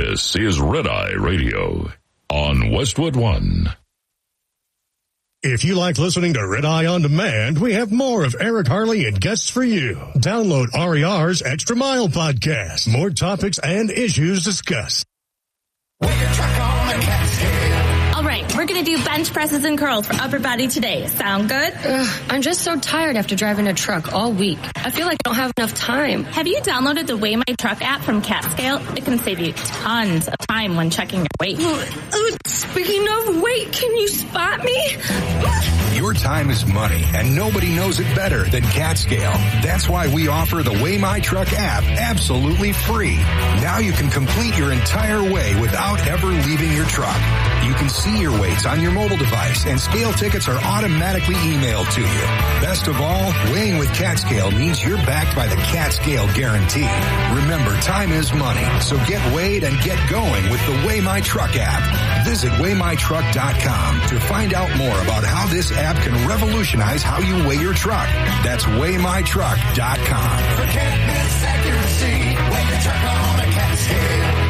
This is Red Eye Radio on Westwood One. If you like listening to Red Eye On Demand, we have more of Eric Harley and guests for you. Download RER's Extra Mile podcast. More topics and issues discussed. All right, we're going to do bench presses and curls for upper body today. Sound good? I'm just so tired after driving a truck all week. I feel like I don't have enough time. Have you downloaded the Weigh My Truck app from CatScale? It can save you tons of time when checking your weight. Speaking of weight, can you spot me? Your time is money, and nobody knows it better than CatScale. That's why we offer the Weigh My Truck app absolutely free. Now you can complete your entire weigh without ever leaving your truck. You can see your weights on your mobile device, and scale tickets are automatically emailed to you. Best of all, weighing with CatScale means you're backed by the CatScale guarantee. Remember, time is money, so get weighed and get going with the Weigh My Truck app. Visit WeighMyTruck.com to find out more about how this app can revolutionize how you weigh your truck. That's WeighMyTruck.com. Forget misaccuracy. Weigh your truck on a CatScale.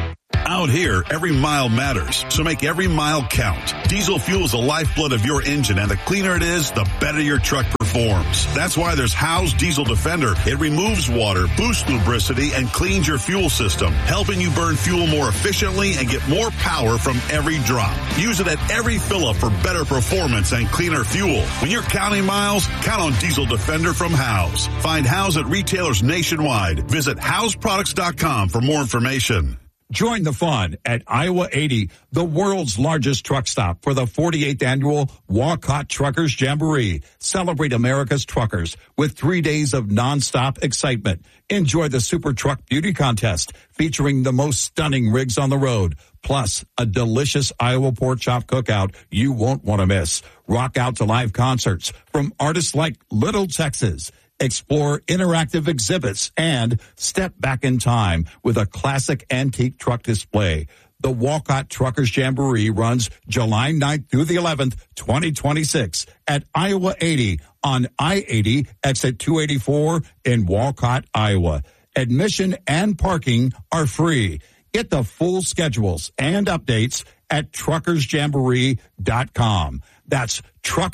Out here, every mile matters, so make every mile count. Diesel fuel is the lifeblood of your engine, and the cleaner it is, the better your truck performs. That's why there's Howe's Diesel Defender. It removes water, boosts lubricity, and cleans your fuel system, helping you burn fuel more efficiently and get more power from every drop. Use it at every fill-up for better performance and cleaner fuel. When you're counting miles, count on Diesel Defender from Howe's. Find Howe's at retailers nationwide. Visit Howe'sProducts.com for more information. Join the fun at Iowa 80, the world's largest truck stop, for the 48th annual Walcott Truckers Jamboree. Celebrate America's truckers with 3 days of nonstop excitement. Enjoy the Super Truck Beauty Contest featuring the most stunning rigs on the road, plus a delicious Iowa pork chop cookout you won't want to miss. Rock out to live concerts from artists like Little Texas. Explore interactive exhibits and step back in time with a classic antique truck display. The Walcott Truckers Jamboree runs July 9th through the 11th, 2026 at Iowa 80 on I-80 exit 284 in Walcott, Iowa. Admission and parking are free. Get the full schedules and updates at truckersjamboree.com. That's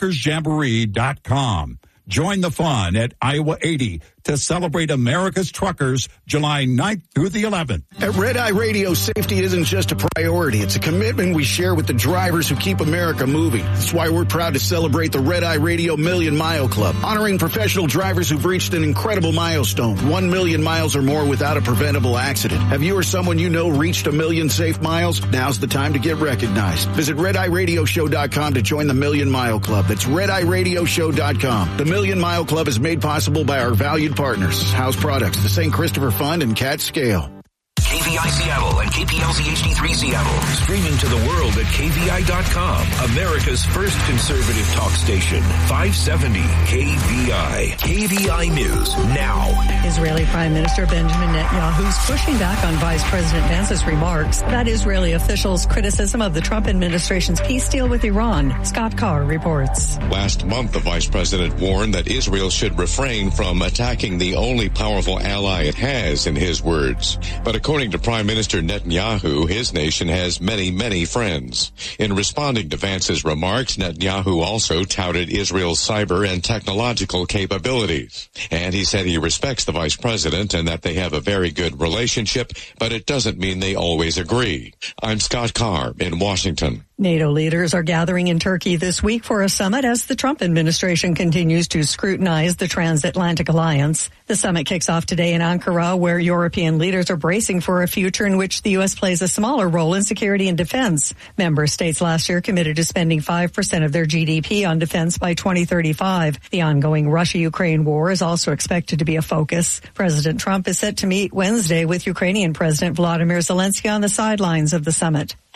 truckersjamboree.com. Join the fun at Iowa 80 to celebrate America's truckers July 9th through the 11th. At Red Eye Radio, safety isn't just a priority. It's a commitment we share with the drivers who keep America moving. That's why we're proud to celebrate the Red Eye Radio Million Mile Club, honoring professional drivers who've reached an incredible milestone, 1 million miles or more without a preventable accident. Have you or someone you know reached 1 million safe miles? Now's the time to get recognized. Visit RedEyeRadioshow.com to join the Million Mile Club. That's RedEyeRadioshow.com. The Million Mile Club is made possible by our valued partners, Howe's Products, the St. Christopher Fund, and CatScale. KVI Seattle and KPLZ HD3 Seattle. Streaming to the world at KVI.com. America's first conservative talk station. 570 KVI. KVI News now. Israeli Prime Minister Benjamin Netanyahu is pushing back on Vice President Vance's remarks that Israeli officials' criticism of the Trump administration's peace deal with Iran. Scott Carr reports. Last month, the vice president warned that Israel should refrain from attacking the only powerful ally it has, in his words. But according to Prime Minister Netanyahu, his nation has many, many friends. In responding to Vance's remarks, Netanyahu also touted Israel's cyber and technological capabilities. And he said he respects the vice president and that they have a very good relationship, but it doesn't mean they always agree. I'm Scott Carr in Washington. NATO leaders are gathering in Turkey this week for a summit as the Trump administration continues to scrutinize the transatlantic alliance. The summit kicks off today in Ankara, where European leaders are bracing for a future in which the U.S. plays a smaller role in security and defense. Member states last year committed to spending 5% of their GDP on defense by 2035. The ongoing Russia-Ukraine war is also expected to be a focus. President Trump is set to meet Wednesday with Ukrainian President Volodymyr Zelensky on the sidelines of the summit.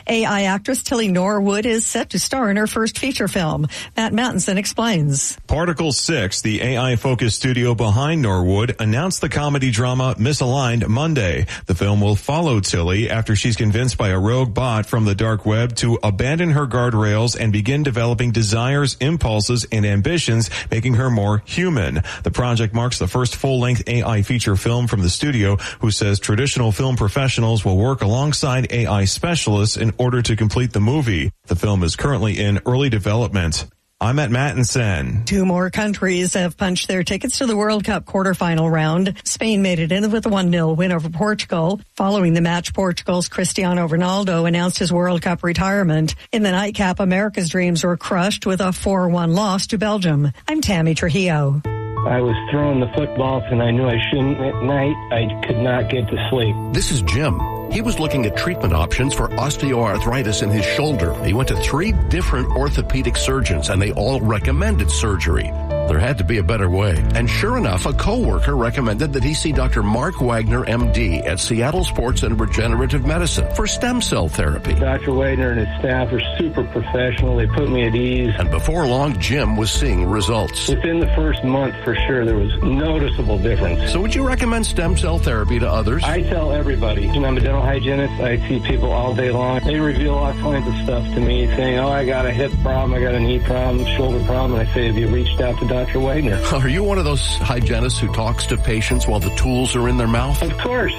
AI actress Tilly Norwood is set to star in her first feature film. Matt Mattinson explains. Particle 6, the AI-focused studio behind Norwood, announced the comedy drama Misaligned Monday. The film will follow Tilly after she's convinced by a rogue bot from the dark web to abandon her guardrails and begin developing desires, impulses, and ambitions, making her more human. The project marks the first full-length AI feature film from the studio, who says traditional film professionals will work alongside AI specialists in order to complete the movie. The film is currently in early development. I'm at Mattinson. 2 more countries have punched their tickets to the World Cup quarterfinal round. Spain made it in with a 1-0 win over Portugal. Following the match, Portugal's Cristiano Ronaldo announced his World Cup retirement. In the nightcap, America's dreams were crushed with a 4-1 loss to Belgium. I'm Tammy Trujillo. I was throwing the footballs and I knew I shouldn't at night. I could not get to sleep. This is Jim. He was looking at treatment options for osteoarthritis in his shoulder. He went to 3 different orthopedic surgeons and they all recommended surgery. There had to be a better way. And sure enough, a coworker recommended that he see Dr. Mark Wagner, MD, at Seattle Sports and Regenerative Medicine for stem cell therapy. Dr. Wagner and his staff are super professional. They put me at ease. And before long, Jim was seeing results. Within the first month, for sure, there was noticeable difference. So would you recommend stem cell therapy to others? I tell everybody. I'm a dental hygienist. I see people all day long. They reveal all kinds of stuff to me, saying, oh, I got a hip problem, I got a knee problem, shoulder problem. And I say, have you reached out to Dr. Wagner? Are you one of those hygienists who talks to patients while the tools are in their mouth? Of course.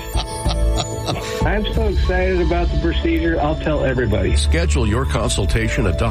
I'm so excited about the procedure, I'll tell everybody. Schedule your consultation at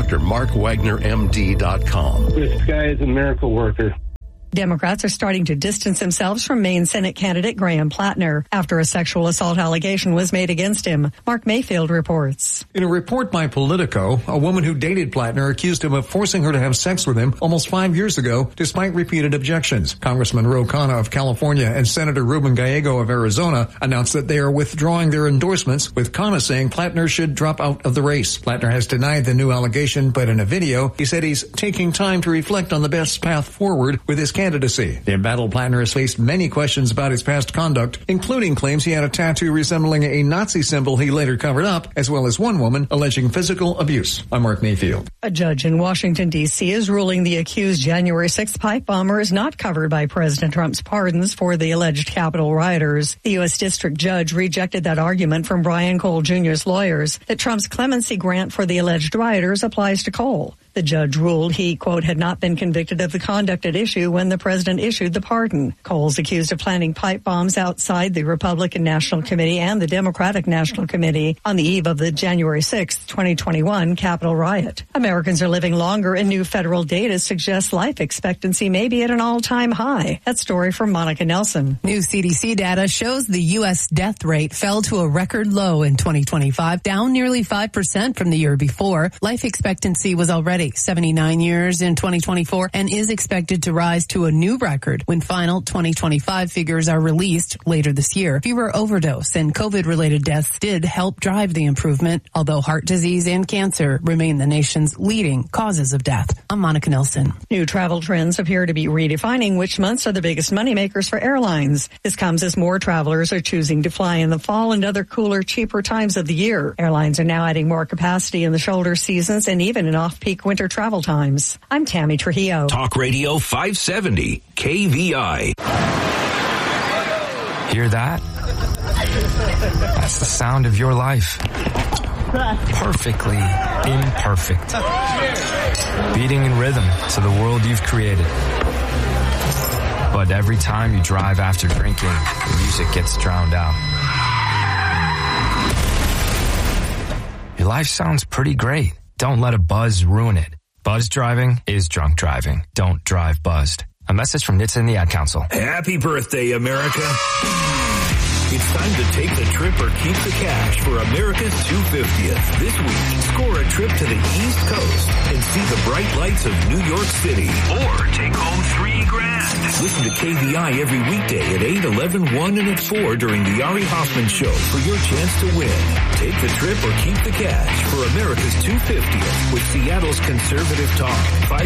drmarkwagnermd.com. This guy is a miracle worker. Democrats are starting to distance themselves from Maine Senate candidate Graham Plattner after a sexual assault allegation was made against him. Mark Mayfield reports. In a report by Politico, a woman who dated Plattner accused him of forcing her to have sex with him almost 5 years ago, despite repeated objections. Congressman Ro Khanna of California and Senator Ruben Gallego of Arizona announced that they are withdrawing their endorsements, with Khanna saying Plattner should drop out of the race. Plattner has denied the new allegation, but in a video, he said he's taking time to reflect on the best path forward with his candidacy. The embattled Plattner has faced many questions about his past conduct, including claims he had a tattoo resembling a Nazi symbol he later covered up, as well as one woman alleging physical abuse. I'm Mark Mayfield. A judge in Washington, D.C. is ruling the accused January 6th pipe bomber is not covered by President Trump's pardons for the alleged Capitol rioters. The U.S. District Judge rejected that argument from Brian Cole Jr.'s lawyers that Trump's clemency grant for the alleged rioters applies to Cole. The judge ruled he, quote, had not been convicted of the conduct at issue when the president issued the pardon. Cole's accused of planting pipe bombs outside the Republican National Committee and the Democratic National Committee on the eve of the January 6, 2021 Capitol riot. Americans are living longer, and new federal data suggests life expectancy may be at an all-time high. That story from Monica Nelson. New CDC data shows the U.S. death rate fell to a record low in 2025, down nearly 5% from the year before. Life expectancy was already 79 years in 2024 and is expected to rise to a new record when final 2025 figures are released later this year. Fewer overdose and COVID-related deaths did help drive the improvement, although heart disease and cancer remain the nation's leading causes of death. I'm Monica Nelson. New travel trends appear to be redefining which months are the biggest moneymakers for airlines. This comes as more travelers are choosing to fly in the fall and other cooler, cheaper times of the year. Airlines are now adding more capacity in the shoulder seasons and even in off-peak winter travel times. I'm Tammy Trujillo. Talk Radio 570 KVI. Hear that? That's the sound of your life. Perfectly imperfect. Beating in rhythm to the world you've created. But every time you drive after drinking, the music gets drowned out. Your life sounds pretty great. Don't let a buzz ruin it. Buzz driving is drunk driving. Don't drive buzzed. A message from NHTSA and the Ad Council. Happy birthday, America. It's time to take the trip or keep the cash for America's 250th. This week, score a trip to the East Coast and see the bright lights of New York City. Or take home $3,000. Listen to KVI every weekday at 8, 11, 1, and at 4 during the Ari Hoffman Show for your chance to win. Take the trip or keep the cash for America's 250th with Seattle's Conservative Talk.